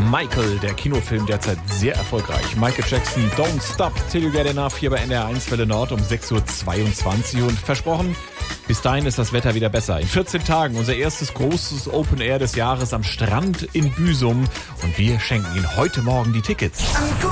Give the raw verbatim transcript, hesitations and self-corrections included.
Michael, der Kinofilm, derzeit sehr erfolgreich. Michael Jackson, Don't Stop Till You Get Enough, hier bei N D R eins Welle Nord um sechs Uhr zweiundzwanzig. Und versprochen, bis dahin ist das Wetter wieder besser. In vierzehn Tagen unser erstes großes Open Air des Jahres am Strand in Büsum. Und wir schenken Ihnen heute Morgen die Tickets.